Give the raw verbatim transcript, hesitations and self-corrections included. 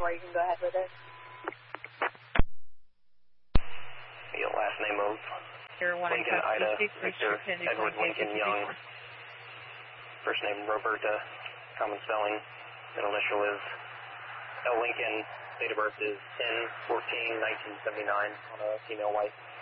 four, you can go ahead with it. The last name of Lincoln Ida Victor Edward Lincoln Young. First name Roberta, common spelling. Middle initial is L. Lincoln. Date of birth is ten fourteen nineteen seventy-nine on a female wife.